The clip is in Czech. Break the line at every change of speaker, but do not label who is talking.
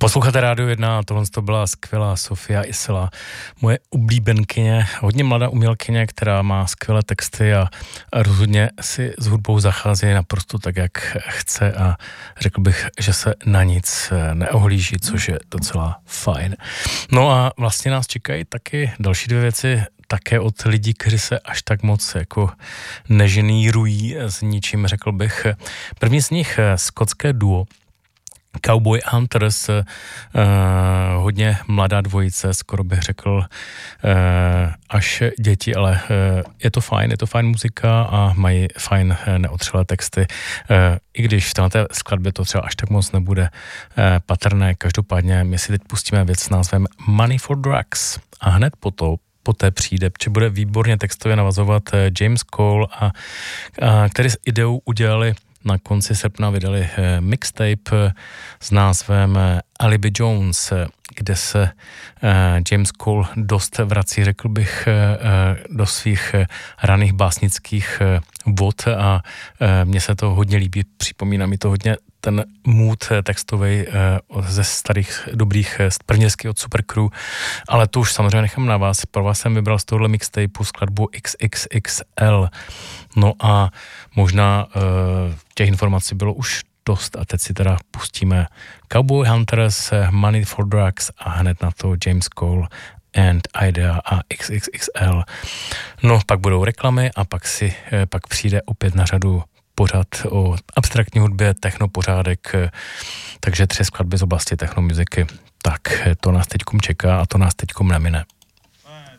Posloucháte Rádio 1 a tohle to byla skvělá Sofia Isela, moje oblíbenkyně, hodně mladá umělkyně, která má skvělé texty a rozhodně si s hudbou zachází naprosto tak, jak chce a řekl bych, že se na nic neohlíží, což je docela fajn. No a vlastně nás čekají taky další dvě věci, také od lidí, kteří se až tak moc jako neženýrují s ničím, řekl bych. První z nich skotské duo Cowboy Hunters, hodně mladá dvojice, skoro bych řekl až děti, ale je to fajn muzika a mají fajn neotřelé texty, i když v této skladbě to třeba až tak moc nebude patrné. Každopádně my si teď pustíme věc s názvem Money for Drugs a hned poté přijde, že bude výborně textově navazovat James Cole, a který s ideou udělali na konci srpna, vydali mixtape s názvem Alibi Jones, kde se James Cole dost vrací, řekl bych, do svých raných básnických vod a mně se to hodně líbí, připomíná mi to hodně ten mood textovej ze starých dobrých prvnězky od Supercrew, ale to už samozřejmě nechám na vás. Pro vás jsem vybral z tohohle mixtapeu skladbu XXXL. No a možná těch informací bylo už dost a teď si teda pustíme Cowboy Hunters, Money for Drugs a hned na to James Cole and Idea a XXXL. No, pak budou reklamy a pak přijde opět na řadu pořad o abstraktní hudbě, technopořádek, takže 3 skladby z oblasti technomuziky. Tak to nás teďkom čeká a to nás teďkom nemine.